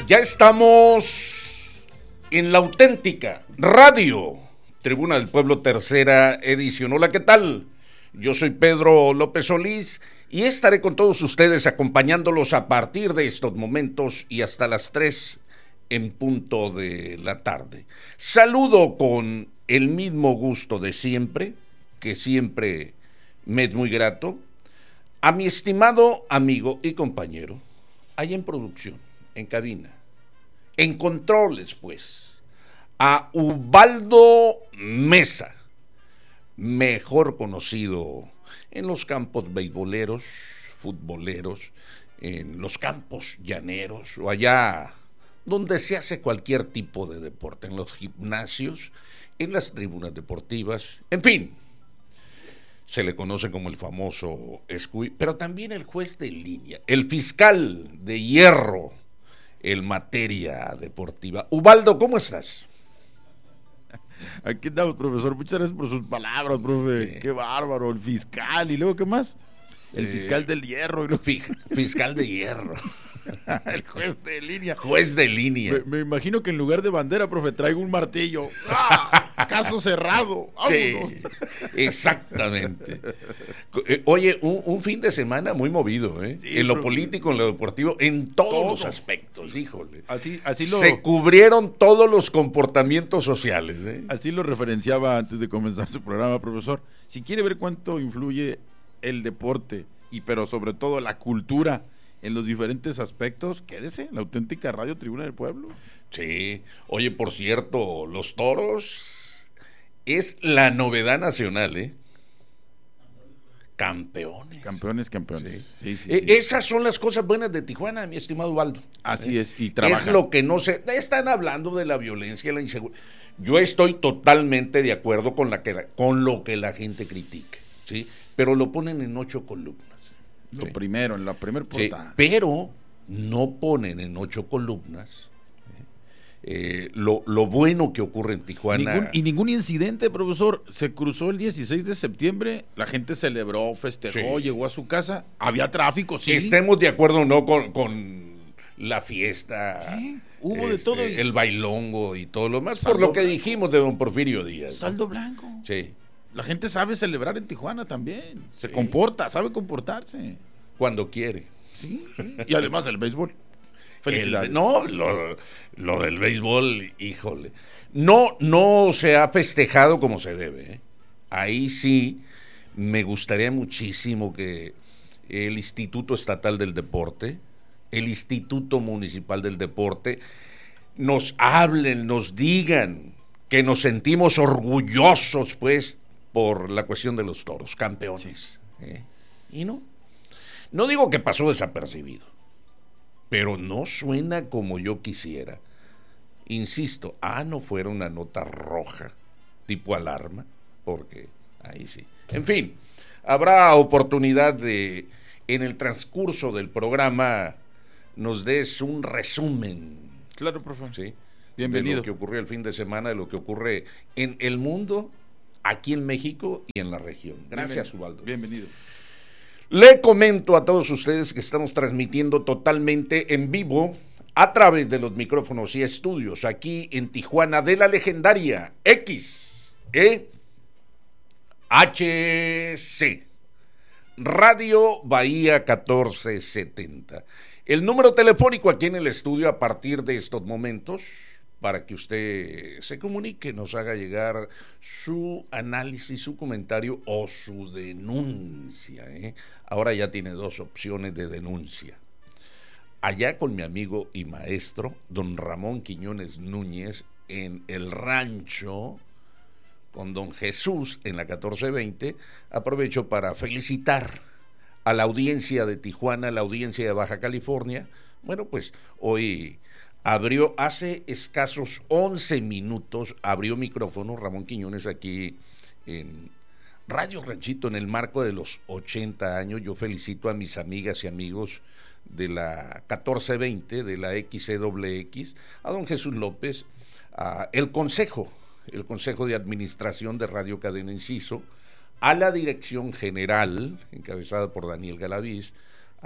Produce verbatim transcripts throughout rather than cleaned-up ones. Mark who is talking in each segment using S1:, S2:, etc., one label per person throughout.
S1: Ya estamos en la auténtica radio Tribuna del Pueblo, tercera edición. Hola, ¿qué tal? Yo soy Pedro López Solís y estaré con todos ustedes acompañándolos a partir de estos momentos y hasta las tres en punto de la tarde. Saludo con el mismo gusto de siempre, que siempre me es muy grato, a mi estimado amigo y compañero, allá en producción, en cabina, en controles, pues, a Ubaldo Mesa, mejor conocido en los campos beisboleros, futboleros, en los campos llaneros o allá donde se hace cualquier tipo de deporte, en los gimnasios, en las tribunas deportivas, en fin. Se le conoce como el famoso Escuy, pero también el juez de línea, el fiscal de hierro en materia deportiva. Ubaldo, ¿cómo estás?
S2: Aquí estamos, profesor. Muchas gracias por sus palabras, profe. Sí. Qué bárbaro. El fiscal. ¿Y luego qué más? El eh, fiscal del hierro. ¿No?
S1: Fiscal de hierro.
S2: El juez de línea.
S1: Juez de línea.
S2: Me, me imagino que en lugar de bandera, profe, traigo un martillo. ¡Ah! Caso cerrado. ¡Vámonos!
S1: Sí, exactamente. Oye, un, un fin de semana muy movido, ¿eh? Sí, en lo profe. Político, en lo deportivo, en todos Todo. los aspectos, híjole.
S2: Así, así lo...
S1: Se cubrieron todos los comportamientos sociales, ¿eh?
S2: Así lo referenciaba antes de comenzar su programa, profesor. Si quiere ver cuánto influye el deporte, y pero sobre todo la cultura en los diferentes aspectos, quédese, la auténtica radio Tribuna del Pueblo.
S1: Sí, oye, por cierto, los toros es la novedad nacional, ¿eh? Campeones.
S2: Campeones, campeones.
S1: Sí. Sí, sí, eh, sí. Esas son las cosas buenas de Tijuana, mi estimado Ubaldo.
S2: Así
S1: ¿Eh?
S2: es, y trabajan.
S1: Es lo que no se... Están hablando de la violencia y la inseguridad. Yo estoy totalmente de acuerdo con, la que, con lo que la gente critica, ¿sí? Pero lo ponen en ocho columnas.
S2: Lo
S1: sí.
S2: primero, en la primera portada.
S1: Sí, pero no ponen en ocho columnas eh, lo, lo bueno que ocurre en Tijuana.
S2: Ningún, y ningún incidente, profesor. Se cruzó el dieciséis de septiembre, la gente celebró, festejó, sí. llegó a su casa, había tráfico, sí.
S1: Estemos de acuerdo o no con, con la fiesta.
S2: Sí, hubo este, de todo. Y...
S1: el bailongo y todo lo más, por lo que blanco. dijimos de don Porfirio Díaz.
S2: Saldo ¿no? blanco.
S1: Sí.
S2: La gente sabe celebrar en Tijuana también. Se sí. comporta, sabe comportarse.
S1: Cuando quiere.
S2: Sí. Y además el béisbol. Felicidades.
S1: El, no, lo, lo del béisbol, híjole. No, no se ha festejado como se debe. ¿eh? Ahí sí me gustaría muchísimo que el Instituto Estatal del Deporte, el Instituto Municipal del Deporte, nos hablen, nos digan que nos sentimos orgullosos, pues, por la cuestión de los toros, campeones. ¿eh? Y no. No digo que pasó desapercibido, pero no suena como yo quisiera. Insisto, ah, no fuera una nota roja, tipo alarma, porque ahí sí. En fin, habrá oportunidad de, en el transcurso del programa, nos des un resumen.
S2: Claro, profe.
S1: ¿Sí?
S2: Bienvenido.
S1: De lo que ocurrió el fin de semana, de lo que ocurre en el mundo, aquí en México y en la región. Gracias,
S2: Bienvenido.
S1: Ubaldo.
S2: Bienvenido.
S1: Le comento a todos ustedes que estamos transmitiendo totalmente en vivo a través de los micrófonos y estudios aquí en Tijuana de la legendaria X E H C Radio Bahía catorce setenta. El número telefónico aquí en el estudio a partir de estos momentos, para que usted se comunique, nos haga llegar su análisis, su comentario o su denuncia. ¿eh? Ahora ya tiene dos opciones de denuncia. Allá con mi amigo y maestro, don Ramón Quiñones Núñez, en el rancho, con don Jesús, en la catorce veinte, aprovecho para felicitar a la audiencia de Tijuana, a la audiencia de Baja California. Bueno, pues hoy... Abrió hace escasos once minutos, abrió micrófono Ramón Quiñones aquí en Radio Ranchito en el marco de los ochenta años. Yo felicito a mis amigas y amigos de la catorce veinte, de la X C W X, a don Jesús López, a el Consejo, el Consejo de Administración de Radio Cadena Inciso, a la Dirección General, encabezada por Daniel Galaviz,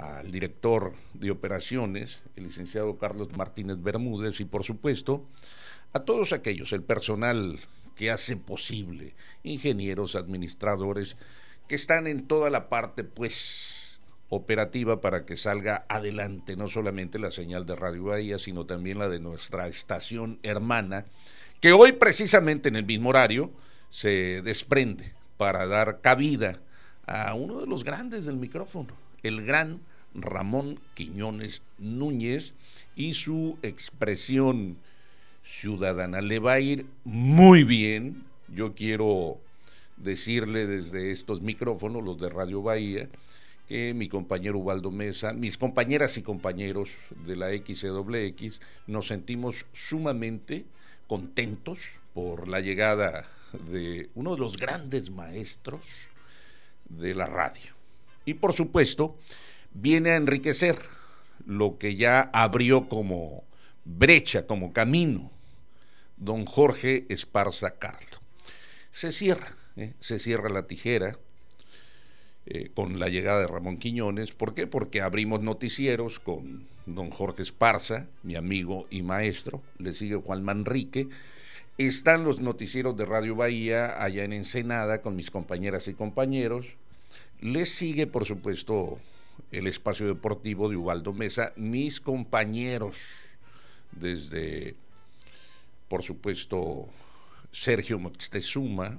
S1: al director de operaciones, el licenciado Carlos Martínez Bermúdez, y por supuesto a todos aquellos, el personal que hace posible, ingenieros, administradores, que están en toda la parte pues operativa para que salga adelante no solamente la señal de Radio Bahía, sino también la de nuestra estación hermana, que hoy precisamente en el mismo horario se desprende para dar cabida a uno de los grandes del micrófono, el gran Ramón Quiñones Núñez, y su expresión ciudadana. Le va a ir muy bien. Yo quiero decirle desde estos micrófonos, los de Radio Bahía, que mi compañero Ubaldo Mesa, mis compañeras y compañeros de la X C W X, nos sentimos sumamente contentos por la llegada de uno de los grandes maestros de la radio. Y por supuesto, viene a enriquecer lo que ya abrió como brecha, como camino, don Jorge Esparza Carlo. Se cierra, ¿eh? se cierra la tijera eh, con la llegada de Ramón Quiñones. ¿Por qué? Porque abrimos noticieros con don Jorge Esparza, mi amigo y maestro, le sigue Juan Manrique. Están los noticieros de Radio Bahía allá en Ensenada con mis compañeras y compañeros. Le sigue, por supuesto, el espacio deportivo de Ubaldo Mesa, mis compañeros, desde, por supuesto, Sergio Moctezuma,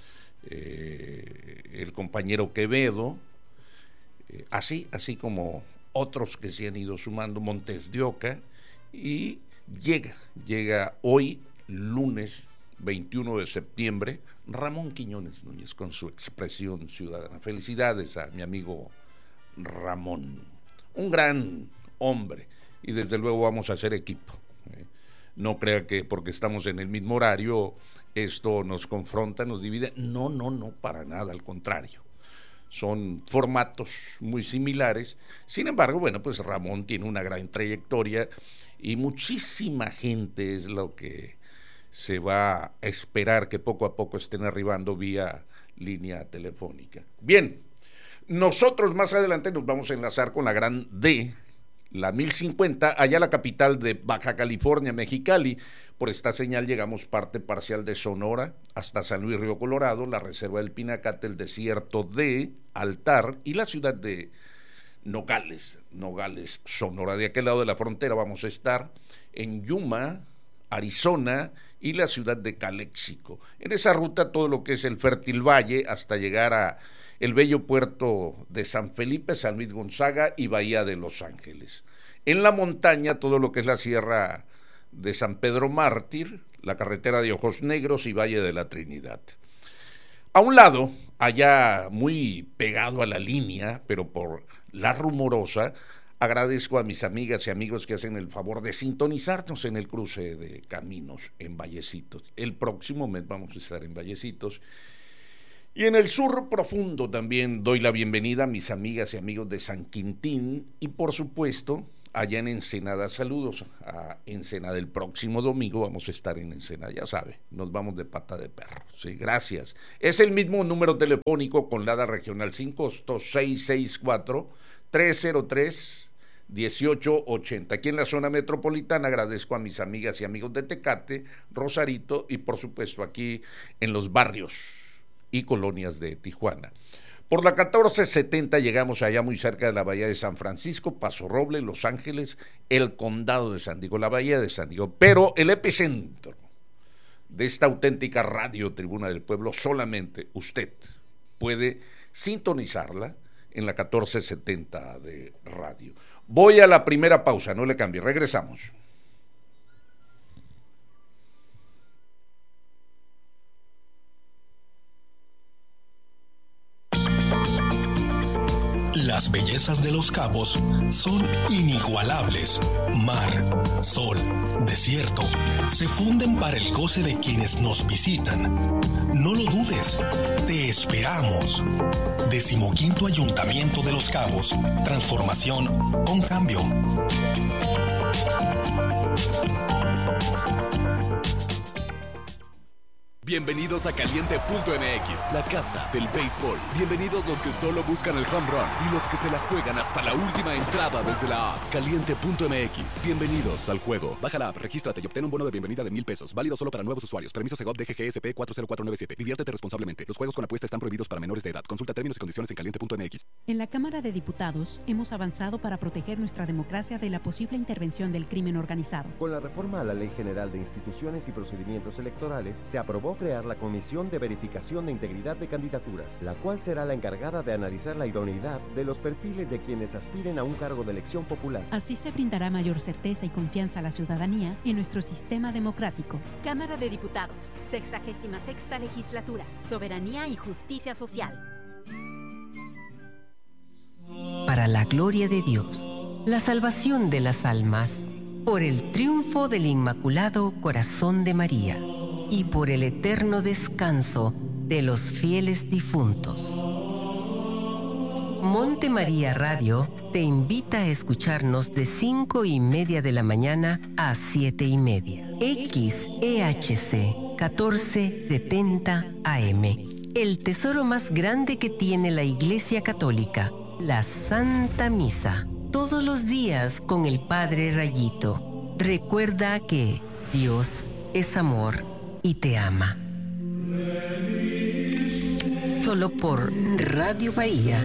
S1: eh, el compañero Quevedo, eh, así, así como otros que se han ido sumando, Montes de Oca, y llega, llega hoy, lunes veintiuno de septiembre, Ramón Quiñones Núñez con su expresión ciudadana. Felicidades a mi amigo Ramón, un gran hombre, y desde luego vamos a hacer equipo. ¿eh? No crea que porque estamos en el mismo horario esto nos confronta, nos divide. No, no, no, para nada, al contrario. Son formatos muy similares. Sin embargo, bueno, pues Ramón tiene una gran trayectoria y muchísima gente es lo que se va a esperar que poco a poco estén arribando vía línea telefónica. Bien, nosotros más adelante nos vamos a enlazar con la gran D, la mil cincuenta, allá la capital de Baja California, Mexicali. Por esta señal llegamos parte parcial de Sonora hasta San Luis Río Colorado, la reserva del Pinacate, el desierto de Altar y la ciudad de Nogales, Nogales, Sonora. De aquel lado de la frontera vamos a estar en Yuma, Arizona, y la ciudad de Caléxico. En esa ruta todo lo que es el fértil valle hasta llegar a el bello puerto de San Felipe, San Luis Gonzaga y Bahía de Los Ángeles. En la montaña todo lo que es la sierra de San Pedro Mártir, la carretera de Ojos Negros y Valle de la Trinidad. A un lado, allá muy pegado a la línea, pero por La Rumorosa, agradezco a mis amigas y amigos que hacen el favor de sintonizarnos en el cruce de caminos en Vallecitos. El próximo mes vamos a estar en Vallecitos. Y en el sur profundo también doy la bienvenida a mis amigas y amigos de San Quintín y por supuesto allá en Ensenada. Saludos a Ensenada. El próximo domingo vamos a estar en Ensenada, ya sabe, nos vamos de pata de perro. Sí, gracias. Es el mismo número telefónico con Lada Regional sin costo, seis seis cuatro, tres cero tres, uno ocho ocho cero. Aquí en la zona metropolitana agradezco a mis amigas y amigos de Tecate, Rosarito y por supuesto aquí en los barrios y colonias de Tijuana. Por la catorce setenta llegamos allá muy cerca de la Bahía de San Francisco, Paso Roble, Los Ángeles, el Condado de San Diego, la Bahía de San Diego. Pero el epicentro de esta auténtica radio Tribuna del Pueblo, solamente usted puede sintonizarla en la catorce setenta de radio. Voy a la primera pausa, no le cambie, regresamos.
S3: Las bellezas de Los Cabos son inigualables. Mar, sol, desierto, se funden para el goce de quienes nos visitan. No lo dudes, te esperamos. Decimoquinto Ayuntamiento de Los Cabos, transformación con cambio.
S4: Bien. Bienvenidos a Caliente punto M X, la casa del béisbol. Bienvenidos los que solo buscan el home run y los que se la juegan hasta la última entrada desde la app. Caliente punto M X. Bienvenidos al juego. Baja la app, regístrate y obtén un bono de bienvenida de mil pesos. Válido solo para nuevos usuarios. Permiso Segov D G G S P cuatro cero cuatro nueve siete. Diviértete responsablemente. Los juegos con apuesta están prohibidos para menores de edad. Consulta términos y condiciones en caliente punto M X.
S5: En la Cámara de Diputados hemos avanzado para proteger nuestra democracia de la posible intervención del crimen organizado.
S6: Con la reforma a la Ley General de Instituciones y Procedimientos Electorales, se aprobó crear la Comisión de Verificación de Integridad de Candidaturas, la cual será la encargada de analizar la idoneidad de los perfiles de quienes aspiren a un cargo de elección popular.
S5: Así se brindará mayor certeza y confianza a la ciudadanía en nuestro sistema democrático.
S7: Cámara de Diputados, sexagésima sexta legislatura, soberanía y justicia social.
S8: Para la gloria de Dios, la salvación de las almas, por el triunfo del Inmaculado Corazón de María y por el eterno descanso de los fieles difuntos. Monte María Radio te invita a escucharnos de cinco y media de la mañana a siete y media. X E H C catorce setenta A M. El tesoro más grande que tiene la Iglesia Católica, la Santa Misa. Todos los días con el Padre Rayito. Recuerda que Dios es amor y te ama. Solo por Radio Bahía.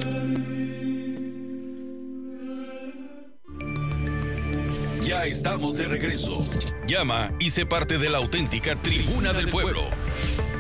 S9: Ya estamos de regreso. Llama y sé parte de la auténtica Tribuna del Pueblo.